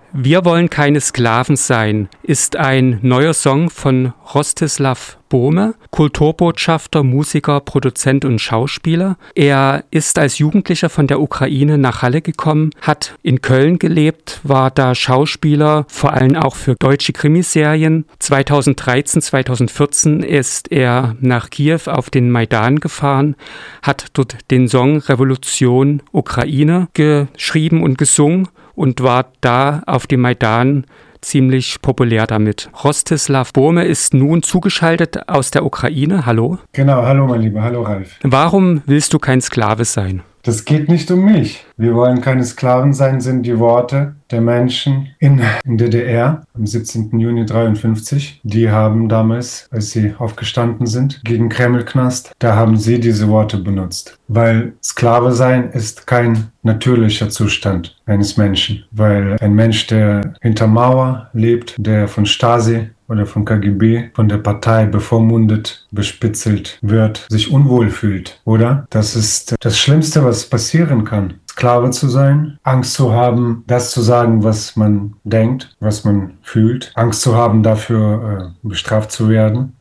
Wir wollen keine Sklaven sein ist ein neuer Song von Rostislav Bohme, Kulturbotschafter, Musiker, Produzent und Schauspieler. Er ist als Jugendlicher von der Ukraine nach Halle gekommen, hat in Köln gelebt, war da Schauspieler, vor allem auch für deutsche Krimiserien. 2013, 2014 ist er nach Kiew auf den Maidan gefahren, hat dort den Song Revolution Ukraine geschrieben und gesungen und war da auf dem Maidan ziemlich populär damit. Rostislav Bohme ist nun zugeschaltet aus der Ukraine. Hallo? Genau, hallo mein Lieber, hallo Ralf. Warum willst du kein Sklave sein? Das geht nicht um mich. Wir wollen keine Sklaven sein, sind die Worte der Menschen in DDR am 17. Juni 1953. Die haben damals, als sie aufgestanden sind gegen Kremlknast, da haben sie diese Worte benutzt. Weil Sklave sein ist kein natürlicher Zustand eines Menschen. Weil ein Mensch, der hinter Mauer lebt, der von Stasi oder von KGB, von der Partei bevormundet, bespitzelt wird, sich unwohl fühlt, oder? Das ist das Schlimmste, was passieren kann. Sklave zu sein, Angst zu haben, das zu sagen, was man denkt, was man fühlt, Angst zu haben, dafür bestraft zu werden.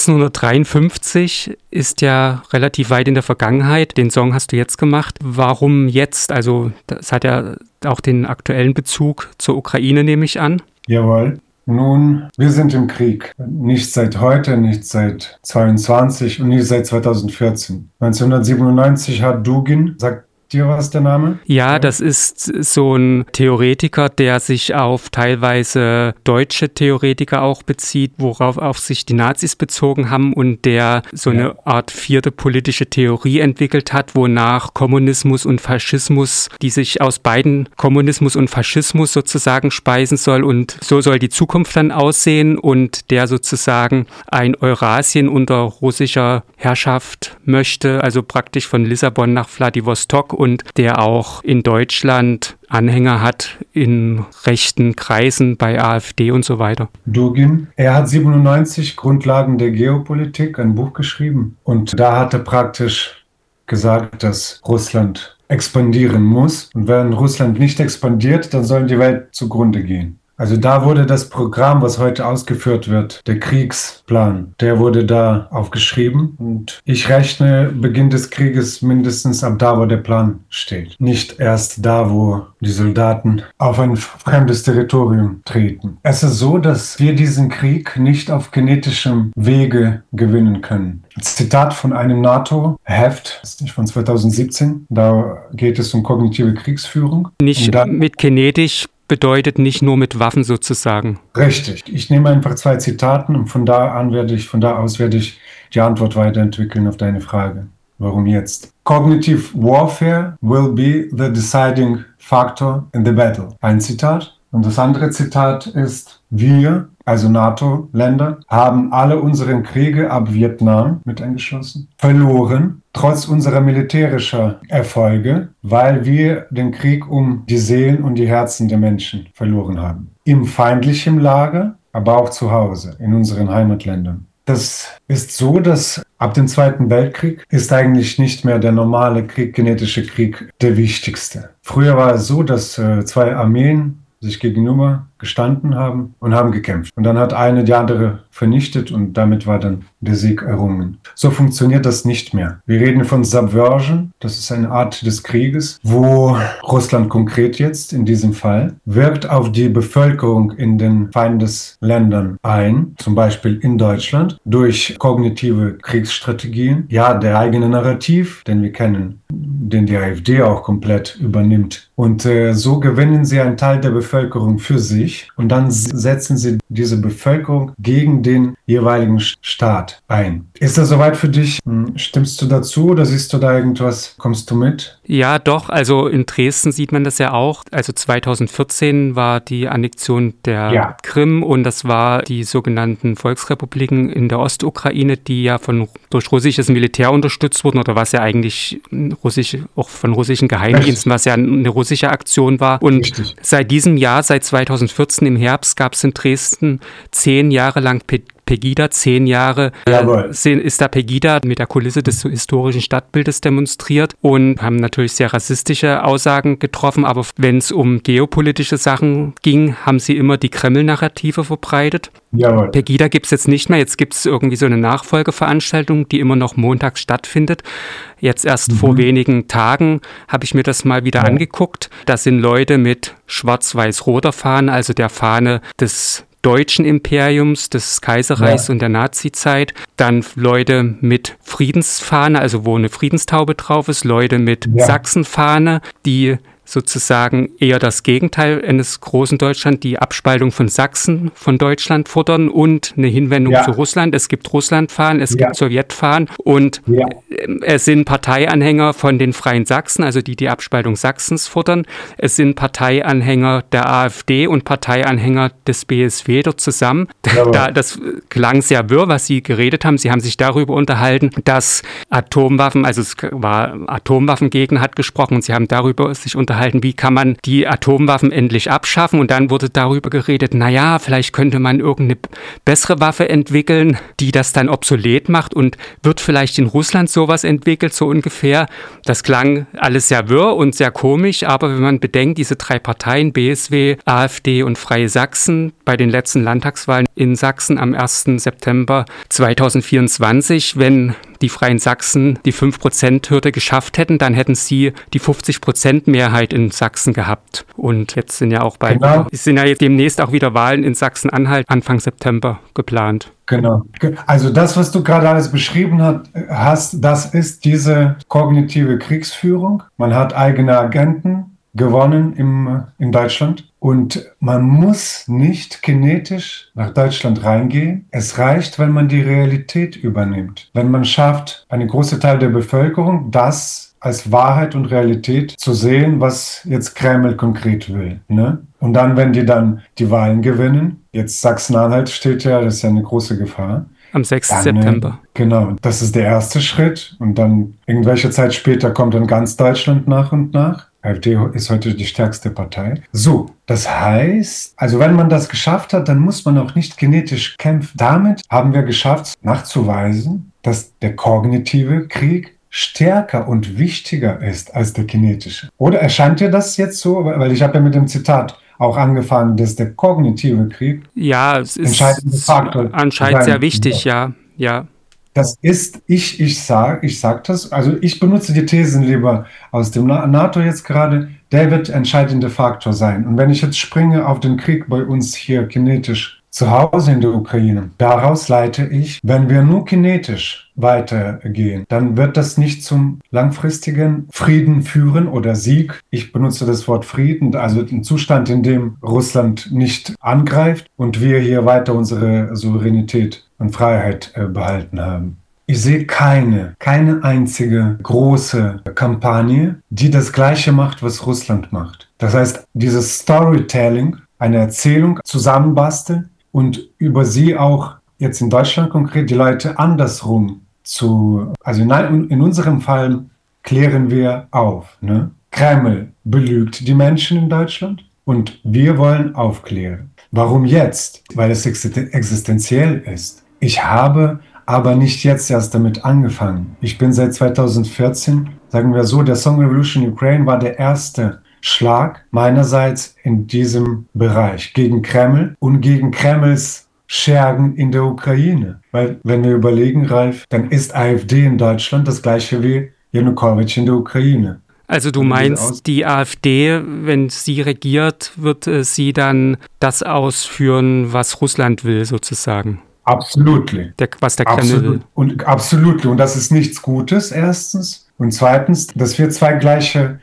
1953 ist ja relativ weit in der Vergangenheit. Den Song hast du jetzt gemacht. Warum jetzt? Also das hat ja auch den aktuellen Bezug zur Ukraine, nehme ich an. Jawohl. Nun, wir sind im Krieg. Nicht seit heute, nicht seit 22 und nicht seit 2014. 1997 hat Dugin, sagt dir was der Name? Ja, das ist so ein Theoretiker, der sich auf teilweise deutsche Theoretiker auch bezieht, worauf auf sich die Nazis bezogen haben und der so eine Art vierte politische Theorie entwickelt hat, wonach Kommunismus und Faschismus, die sich aus beiden Kommunismus und Faschismus sozusagen speisen soll und so soll die Zukunft dann aussehen und der sozusagen ein Eurasien unter russischer Herrschaft möchte, also praktisch von Lissabon nach Wladiwostok und der auch in Deutschland Anhänger hat in rechten Kreisen bei AfD und so weiter. Dugin, er hat 97 Grundlagen der Geopolitik, ein Buch geschrieben und da hat er praktisch gesagt, dass Russland expandieren muss und wenn Russland nicht expandiert, dann soll die Welt zugrunde gehen. Also da wurde das Programm, was heute ausgeführt wird, der Kriegsplan, der wurde da aufgeschrieben. Und ich rechne Beginn des Krieges mindestens ab da, wo der Plan steht. Nicht erst da, wo die Soldaten auf ein fremdes Territorium treten. Es ist so, dass wir diesen Krieg nicht auf genetischem Wege gewinnen können. Zitat von einem NATO-Heft, das ist von 2017, da geht es um kognitive Kriegsführung. Nicht mit genetisch bedeutet nicht nur mit Waffen sozusagen. Richtig. Ich nehme einfach 2 Zitaten und von da aus werde ich die Antwort weiterentwickeln auf deine Frage. Warum jetzt? Cognitive warfare will be the deciding factor in the battle. Ein Zitat. Und das andere Zitat ist, wir, also NATO-Länder, haben alle unsere Kriege ab Vietnam mit eingeschlossen, verloren, trotz unserer militärischen Erfolge, weil wir den Krieg um die Seelen und die Herzen der Menschen verloren haben. Im feindlichen Lager, aber auch zu Hause, in unseren Heimatländern. Das ist so, dass ab dem Zweiten Weltkrieg ist eigentlich nicht mehr der normale Krieg, genetische Krieg, der wichtigste. Früher war es so, dass 2 Armeen sich gegenüber gestanden haben und haben gekämpft. Und dann hat eine die andere vernichtet und damit war dann der Sieg errungen. So funktioniert das nicht mehr. Wir reden von Subversion, das ist eine Art des Krieges, wo Russland konkret jetzt in diesem Fall wirkt auf die Bevölkerung in den Feindesländern ein, zum Beispiel in Deutschland, durch kognitive Kriegsstrategien. Ja, der eigene Narrativ, den wir kennen, den die AfD auch komplett übernimmt. Und so gewinnen sie einen Teil der Bevölkerung für sich und dann setzen sie diese Bevölkerung gegen den jeweiligen Staat ein. Ist das soweit für dich? Stimmst du dazu oder siehst du da irgendwas? Kommst du mit? Ja, doch. Also in Dresden sieht man das ja auch. Also 2014 war die Annexion der Krim und das war die sogenannten Volksrepubliken in der Ostukraine, die ja durch russisches Militär unterstützt wurden oder was ja eigentlich auch von russischen Geheimdiensten, was ja eine russische Aktion war. Und seit diesem Jahr, seit 2014 im Herbst, gab es in Dresden 10 Jahre lang Pegida 10 Jahre ist da Pegida mit der Kulisse des historischen Stadtbildes demonstriert und haben natürlich sehr rassistische Aussagen getroffen, aber wenn es um geopolitische Sachen ging, haben sie immer die Kreml-Narrative verbreitet. Jawohl. Pegida gibt es jetzt nicht mehr, jetzt gibt es irgendwie so eine Nachfolgeveranstaltung, die immer noch montags stattfindet. Jetzt erst vor wenigen Tagen habe ich mir das mal wieder angeguckt. Da sind Leute mit schwarz-weiß-roter Fahne, also der Fahne des deutschen Imperiums, des Kaiserreichs und der Nazizeit. Dann Leute mit Friedensfahne, also wo eine Friedenstaube drauf ist. Leute mit Sachsenfahne, die sozusagen eher das Gegenteil eines großen Deutschland, die Abspaltung von Sachsen von Deutschland fordern und eine Hinwendung zu Russland. Es gibt Russlandfahnen, es gibt Sowjetfahnen und es sind Parteianhänger von den Freien Sachsen, also die Abspaltung Sachsens fordern. Es sind Parteianhänger der AfD und Parteianhänger des BSW dort zusammen. Das klang sehr wirr, was Sie geredet haben. Sie haben sich darüber unterhalten, dass Atomwaffen, also es war Atomwaffengegner hat gesprochen und Sie haben darüber sich unterhalten, wie kann man die Atomwaffen endlich abschaffen, und dann wurde darüber geredet, naja, vielleicht könnte man irgendeine bessere Waffe entwickeln, die das dann obsolet macht, und wird vielleicht in Russland sowas entwickelt, so ungefähr. Das klang alles sehr wirr und sehr komisch, aber wenn man bedenkt, diese 3 Parteien, BSW, AfD und Freie Sachsen, bei den letzten Landtagswahlen in Sachsen am 1. September 2024, wenn die Freien Sachsen die 5%-Hürde geschafft hätten, dann hätten sie die 50%-Mehrheit in Sachsen gehabt. Und jetzt sind ja auch sind ja jetzt demnächst auch wieder Wahlen in Sachsen-Anhalt Anfang September geplant. Genau. Also das, was du gerade alles beschrieben hast, das ist diese kognitive Kriegsführung. Man hat eigene Agenten gewonnen in Deutschland. Und man muss nicht kinetisch nach Deutschland reingehen. Es reicht, wenn man die Realität übernimmt. Wenn man schafft, einen großen Teil der Bevölkerung das als Wahrheit und Realität zu sehen, was jetzt Kreml konkret will. Ne? Und dann, wenn die dann die Wahlen gewinnen, jetzt Sachsen-Anhalt steht ja, das ist ja eine große Gefahr. Am 6. September. Genau, das ist der erste Schritt. Und dann irgendwelche Zeit später kommt dann ganz Deutschland nach und nach. AfD ist heute die stärkste Partei. So, das heißt, also wenn man das geschafft hat, dann muss man auch nicht genetisch kämpfen. Damit haben wir geschafft, nachzuweisen, dass der kognitive Krieg stärker und wichtiger ist als der kinetische. Oder erscheint dir das jetzt so? Weil ich habe ja mit dem Zitat auch angefangen, dass der kognitive Krieg es ist anscheinend sehr wichtig, ja. Das ist, ich sag das, also ich benutze die Thesen lieber aus dem NATO jetzt gerade, der wird entscheidender Faktor sein. Und wenn ich jetzt springe auf den Krieg bei uns hier kinetisch zu Hause in der Ukraine, daraus leite ich, wenn wir nur kinetisch weitergehen, dann wird das nicht zum langfristigen Frieden führen oder Sieg. Ich benutze das Wort Frieden, also ein Zustand, in dem Russland nicht angreift und wir hier weiter unsere Souveränität und Freiheit behalten haben. Ich sehe keine einzige große Kampagne, die das Gleiche macht, was Russland macht. Das heißt, dieses Storytelling, eine Erzählung zusammenbasteln und über sie auch jetzt in Deutschland konkret die Leute andersrum also in unserem Fall klären wir auf. Ne? Kreml belügt die Menschen in Deutschland und wir wollen aufklären. Warum jetzt? Weil es existenziell ist. Ich habe aber nicht jetzt erst damit angefangen. Ich bin seit 2014, sagen wir so, der Song Revolution Ukraine war der erste Schlag meinerseits in diesem Bereich gegen Kreml und gegen Kremls Schergen in der Ukraine. Weil, wenn wir überlegen, Ralf, dann ist AfD in Deutschland das gleiche wie Janukowitsch in der Ukraine. Also du meinst, die AfD, wenn sie regiert, wird sie dann das ausführen, was Russland will, sozusagen? Absolut. Was der Kreml will. Absolut. Und das ist nichts Gutes, erstens. Und zweitens, dass wir zwei gleiche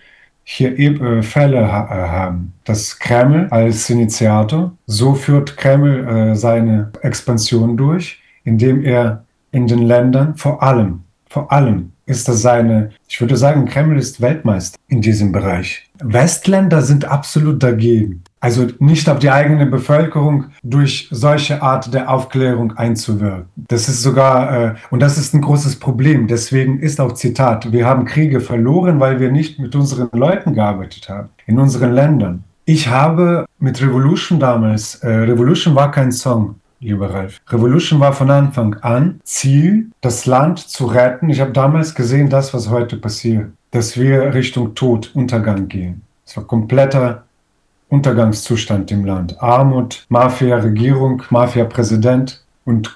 Fälle haben. Das Kreml als Initiator, so führt Kreml seine Expansion durch, indem er in den Ländern vor allem ist das ich würde sagen, Kreml ist Weltmeister in diesem Bereich. Westländer sind absolut dagegen. Also nicht auf die eigene Bevölkerung durch solche Art der Aufklärung einzuwirken. Das ist sogar, und das ist ein großes Problem. Deswegen ist auch Zitat, wir haben Kriege verloren, weil wir nicht mit unseren Leuten gearbeitet haben, in unseren Ländern. Ich habe mit Revolution damals, Revolution war kein Song, lieber Ralf. Revolution war von Anfang an Ziel, das Land zu retten. Ich habe damals gesehen, das, was heute passiert, dass wir Richtung Tod, Untergang gehen. Es war kompletter Untergangszustand im Land. Armut, Mafia-Regierung, Mafia-Präsident und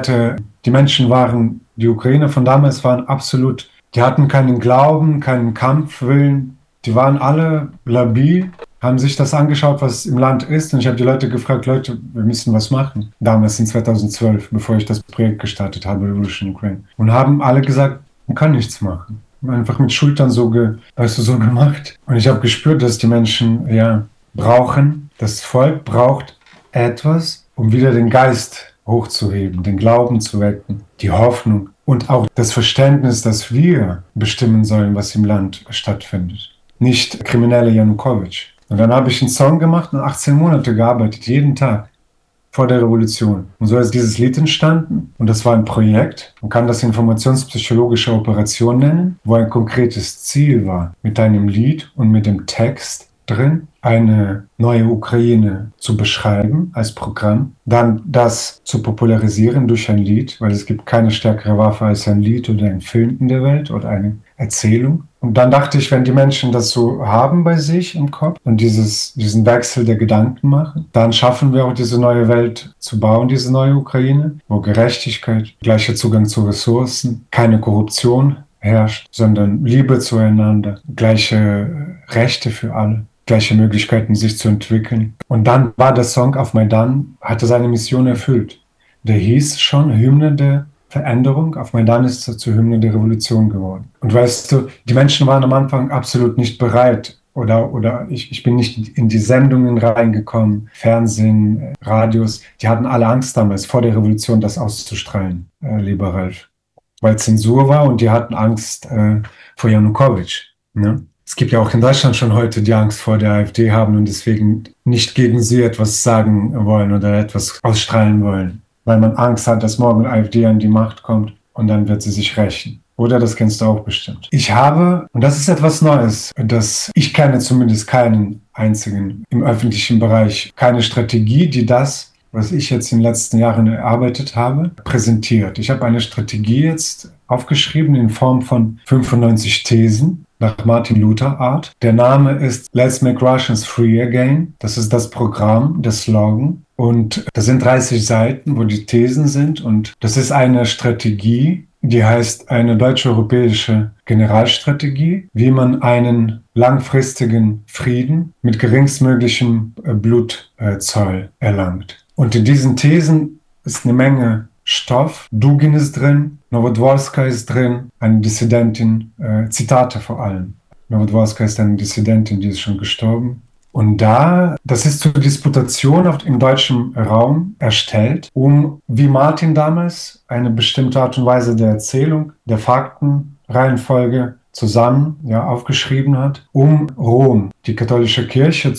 die Menschen waren, die Ukrainer von damals waren absolut, die hatten keinen Glauben, keinen Kampfwillen, die waren alle labil, haben sich das angeschaut, was im Land ist, und ich habe die Leute gefragt, Leute, wir müssen was machen. Damals in 2012, bevor ich das Projekt gestartet habe, Revolution Ukraine. Und haben alle gesagt, man kann nichts machen. Einfach mit Schultern so gemacht. Und ich habe gespürt, dass die Menschen, brauchen, das Volk braucht etwas, um wieder den Geist hochzuheben, den Glauben zu wecken, die Hoffnung und auch das Verständnis, dass wir bestimmen sollen, was im Land stattfindet. Nicht kriminelle Janukowitsch. Und dann habe ich einen Song gemacht und 18 Monate gearbeitet, jeden Tag vor der Revolution. Und so ist dieses Lied entstanden. Und das war ein Projekt. Man kann das informationspsychologische Operation nennen, wo ein konkretes Ziel war, mit einem Lied und mit dem Text drin eine neue Ukraine zu beschreiben als Programm, dann das zu popularisieren durch ein Lied, weil es gibt keine stärkere Waffe als ein Lied oder ein Film in der Welt oder eine Erzählung. Und dann dachte ich, wenn die Menschen das so haben bei sich im Kopf und diesen Wechsel der Gedanken machen, dann schaffen wir auch diese neue Welt zu bauen, diese neue Ukraine, wo Gerechtigkeit, gleicher Zugang zu Ressourcen, keine Korruption herrscht, sondern Liebe zueinander, gleiche Rechte für alle, gleiche Möglichkeiten, sich zu entwickeln. Und dann war der Song auf Maidan, hatte seine Mission erfüllt. Der hieß schon Hymne der Veränderung. Auf Maidan ist er zur Hymne der Revolution geworden. Und weißt du, die Menschen waren am Anfang absolut nicht bereit. Oder ich bin nicht in die Sendungen reingekommen, Fernsehen, Radios. Die hatten alle Angst damals, vor der Revolution das auszustrahlen, lieber Ralf. Weil Zensur war und die hatten Angst vor Janukowitsch. Ne? Es gibt ja auch in Deutschland schon heute, die Angst vor der AfD haben und deswegen nicht gegen sie etwas sagen wollen oder etwas ausstrahlen wollen. Weil man Angst hat, dass morgen AfD an die Macht kommt und dann wird sie sich rächen. Oder das kennst du auch bestimmt. Ich habe, und das ist etwas Neues, ich kenne zumindest keinen einzigen im öffentlichen Bereich, keine Strategie, die das, was ich jetzt in den letzten Jahren erarbeitet habe, präsentiert. Ich habe eine Strategie jetzt aufgeschrieben in Form von 95 Thesen nach Martin Luther Art. Der Name ist Let's Make Russians Free Again. Das ist das Programm, der Slogan. Und das sind 30 Seiten, wo die Thesen sind. Und das ist eine Strategie, die heißt eine deutsch-europäische Generalstrategie, wie man einen langfristigen Frieden mit geringstmöglichem Blutzoll erlangt. Und in diesen Thesen ist eine Menge Stoff. Dugin ist drin, Nowodworska ist drin, eine Dissidentin, Zitate vor allem. Nowodworska ist eine Dissidentin, die ist schon gestorben. Und das ist zur Disputation im deutschen Raum erstellt, um, wie Martin damals, eine bestimmte Art und Weise der Erzählung, der Faktenreihenfolge zusammen aufgeschrieben hat, um Rom, die katholische Kirche,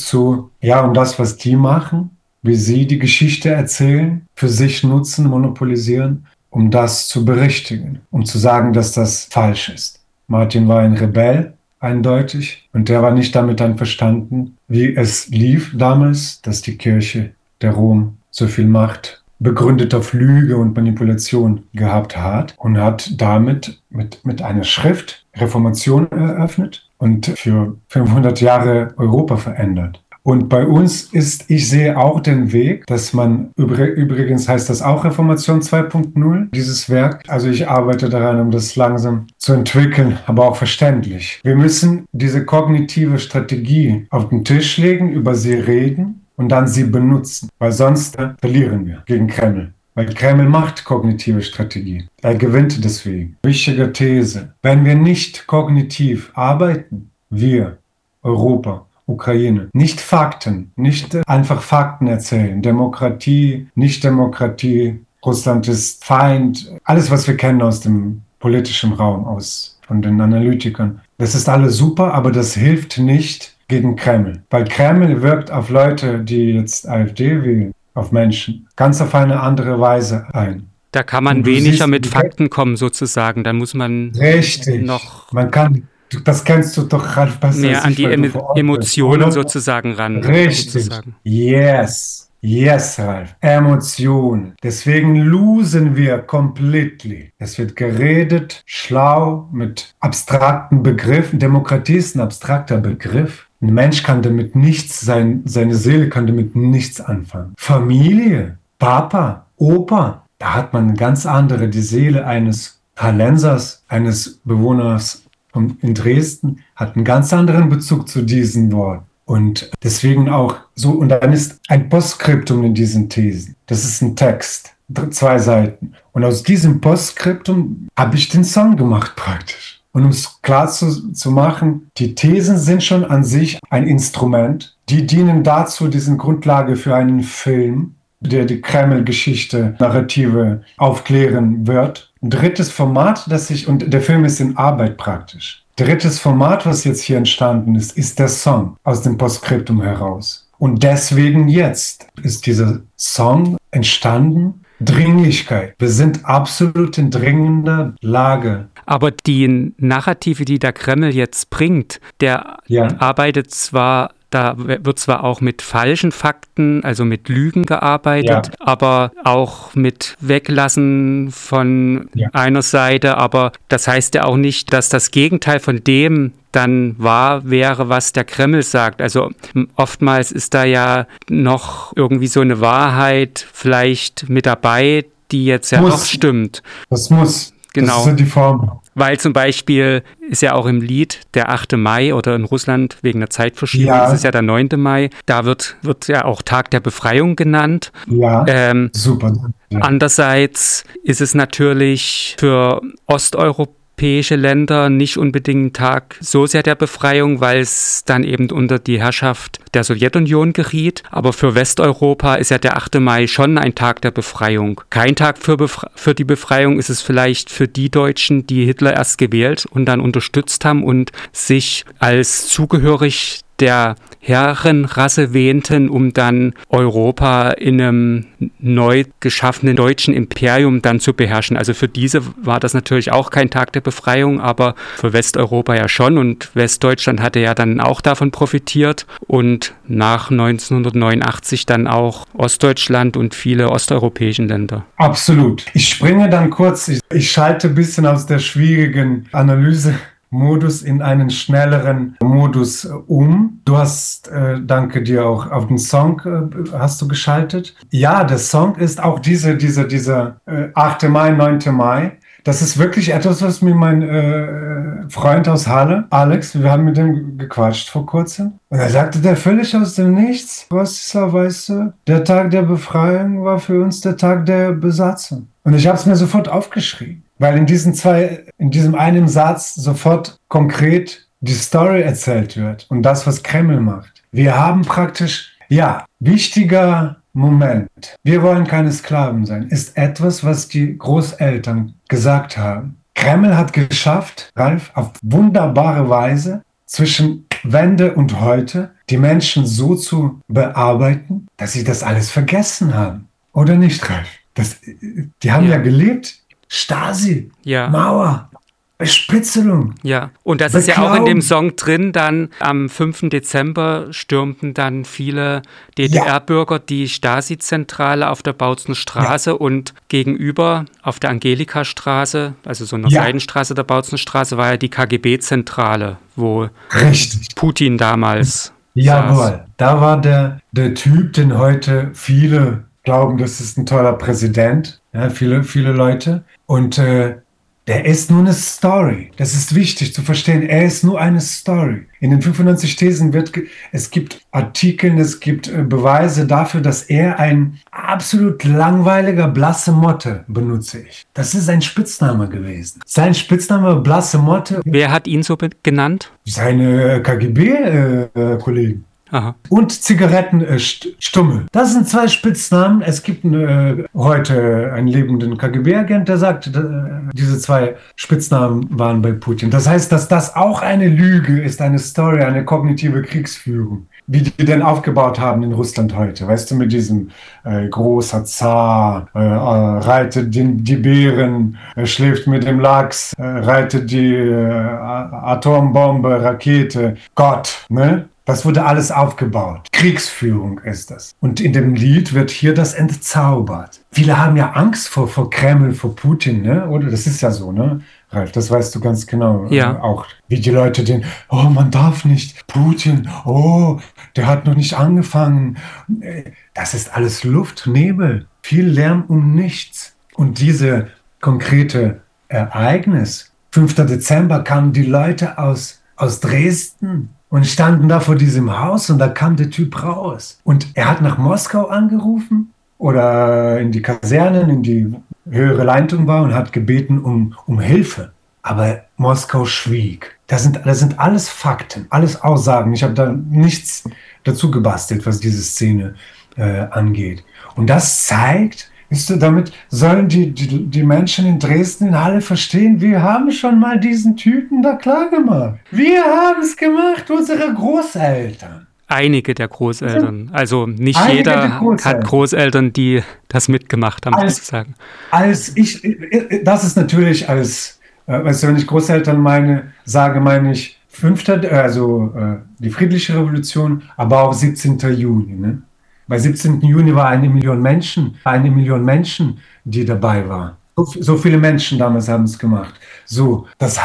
um das, was die machen, wie sie die Geschichte erzählen, für sich nutzen, monopolisieren, um das zu berichtigen, um zu sagen, dass das falsch ist. Martin war ein Rebell, eindeutig, und der war nicht damit einverstanden, wie es lief damals, dass die Kirche, der Rom, so viel Macht begründet auf Lüge und Manipulation gehabt hat und hat damit mit einer Schrift Reformation eröffnet und für 500 Jahre Europa verändert. Und bei uns ich sehe auch den Weg, dass man, übrigens heißt das auch Reformation 2.0, dieses Werk. Also ich arbeite daran, um das langsam zu entwickeln, aber auch verständlich. Wir müssen diese kognitive Strategie auf den Tisch legen, über sie reden und dann sie benutzen, weil sonst verlieren wir gegen Kreml. Weil Kreml macht kognitive Strategie. Er gewinnt deswegen. Wichtige These. Wenn wir nicht kognitiv arbeiten, wir, Europa, Ukraine. Nicht Fakten, nicht einfach Fakten erzählen. Demokratie, Nicht-Demokratie, Russland ist Feind. Alles, was wir kennen aus dem politischen Raum, von den Analytikern. Das ist alles super, aber das hilft nicht gegen Kreml. Weil Kreml wirkt auf Leute, die jetzt AfD wählen, auf Menschen, ganz auf eine andere Weise ein. Da kann man weniger mit Fakten kommen, sozusagen. Dann muss man noch... Man kann... Das kennst du doch, Ralf, besser mehr an die Emotionen sozusagen ran. Richtig. Sozusagen. Yes. Yes, Ralf. Emotionen. Deswegen losen wir completely. Es wird geredet, schlau, mit abstrakten Begriffen. Demokratie ist ein abstrakter Begriff. Ein Mensch kann damit nichts, seine Seele kann damit nichts anfangen. Familie, Papa, Opa, da hat man eine ganz andere, die Seele eines Halensers, eines Bewohners in Dresden, hat einen ganz anderen Bezug zu diesen Worten. Und deswegen auch so, und dann ist ein Postskriptum in diesen Thesen. Das ist ein Text, 2 Seiten. Und aus diesem Postskriptum habe ich den Song gemacht praktisch. Und um es klar zu machen, die Thesen sind schon an sich ein Instrument. Die dienen dazu, die sind Grundlage für einen Film, der die Kreml-Geschichte, Narrative aufklären wird. Ein drittes Format, und der Film ist in Arbeit praktisch. Drittes Format, was jetzt hier entstanden ist der Song aus dem Postskriptum heraus. Und deswegen jetzt ist dieser Song entstanden. Dringlichkeit. Wir sind absolut in dringender Lage. Aber die Narrative, die der Kreml jetzt bringt, der arbeitet zwar, da wird zwar auch mit falschen Fakten, also mit Lügen gearbeitet, aber auch mit Weglassen von einer Seite. Aber das heißt ja auch nicht, dass das Gegenteil von dem dann wahr wäre, was der Kreml sagt. Also oftmals ist da ja noch irgendwie so eine Wahrheit vielleicht mit dabei, die jetzt ja doch stimmt. Das muss. Genau. Das ist die Form. Weil zum Beispiel ist ja auch im Lied der 8. Mai oder in Russland wegen der Zeitverschiebung ist es ja der 9. Mai. Da wird ja auch Tag der Befreiung genannt. Ja, super. Ja. Andererseits ist es natürlich für osteuropäische Länder nicht unbedingt Tag so sehr der Befreiung, weil es dann eben unter die Herrschaft der Sowjetunion geriet. Aber für Westeuropa ist ja der 8. Mai schon ein Tag der Befreiung. Kein Tag für die Befreiung ist es vielleicht für die Deutschen, die Hitler erst gewählt und dann unterstützt haben und sich als zugehörig der Herrenrasse wähnten, um dann Europa in einem neu geschaffenen deutschen Imperium dann zu beherrschen. Also für diese war das natürlich auch kein Tag der Befreiung, aber für Westeuropa ja schon. Und Westdeutschland hatte ja dann auch davon profitiert und nach 1989 dann auch Ostdeutschland und viele osteuropäischen Länder. Absolut. Ich springe dann kurz, ich schalte ein bisschen aus der schwierigen Analyse-Modus in einen schnelleren Modus um. Du hast, danke dir, auch auf den Song hast du geschaltet. Ja, der Song ist auch dieser 8. Mai, 9. Mai. Das ist wirklich etwas, was mir mein Freund aus Halle, Alex, wir haben mit dem gequatscht vor kurzem. Und er sagte der völlig aus dem Nichts, Rostislav, weißt du, der Tag der Befreiung war für uns der Tag der Besatzung. Und ich habe es mir sofort aufgeschrieben, weil in diesem einen Satz sofort konkret die Story erzählt wird und das, was Kreml macht. Wir haben praktisch, wichtiger Moment. Wir wollen keine Sklaven sein, ist etwas, was die Großeltern gesagt haben. Kreml hat geschafft, Ralf, auf wunderbare Weise zwischen Wende und heute die Menschen so zu bearbeiten, dass sie das alles vergessen haben. Oder nicht, Ralf? Die haben ja gelebt. Stasi, Mauer, Bespitzelung. Ja, und das ist ja auch in dem Song drin, dann am 5. Dezember stürmten dann viele DDR-Bürger die Stasi-Zentrale auf der Bautzner Straße und gegenüber auf der Angelika-Straße, also so eine Seitenstraße der Bautzner Straße, war ja die KGB-Zentrale, wo Putin damals saß. Da war der Typ, den heute viele glauben, das ist ein toller Präsident, viele Leute, und der ist nur eine Story. Das ist wichtig zu verstehen. Er ist nur eine Story. In den 95 Thesen es gibt Artikel, es gibt Beweise dafür, dass er ein absolut langweiliger, blasse Motte, benutze ich. Das ist sein Spitzname gewesen. Sein Spitzname, blasse Motte. Wer hat ihn so genannt? Seine KGB-Kollegen. Aha. Und Zigarettenstummel. Das sind 2 Spitznamen. Es gibt heute einen lebenden KGB-Agent, der sagt, diese 2 Spitznamen waren bei Putin. Das heißt, dass das auch eine Lüge ist, eine Story, eine kognitive Kriegsführung, wie die denn aufgebaut haben in Russland heute. Weißt du, mit diesem großer Zar, reitet die Bären, schläft mit dem Lachs, reitet die Atombombe, Rakete, Gott, ne? Das wurde alles aufgebaut. Kriegsführung ist das. Und in dem Lied wird hier das entzaubert. Viele haben ja Angst vor Kreml, vor Putin, ne? Oder? Das ist ja so, ne? Ralf, das weißt du ganz genau. Ja. Auch wie die Leute den, oh, man darf nicht, Putin, oh, der hat noch nicht angefangen. Das ist alles Luft, Nebel, viel Lärm um nichts. Und diese konkrete Ereignis, 5. Dezember, kamen die Leute aus Dresden und standen da vor diesem Haus und da kam der Typ raus. Und er hat nach Moskau angerufen oder in die Kasernen, in die höhere Leitung war und hat gebeten um Hilfe. Aber Moskau schwieg. Das sind alles Fakten, alles Aussagen. Ich habe da nichts dazu gebastelt, was diese Szene angeht. Und das zeigt, damit sollen die Menschen in Dresden in Halle verstehen, wir haben schon mal diesen Typen da klar gemacht. Wir haben es gemacht, unsere Großeltern. Einige der Großeltern. Also nicht Einige jeder hat Großeltern, die das mitgemacht haben, sozusagen. Das ist natürlich weißt du, wenn ich Großeltern meine ich die friedliche Revolution, aber auch 17. Juni. Ne? Bei 17. Juni war 1 Million Menschen, die dabei waren. So viele Menschen damals haben es gemacht. So, das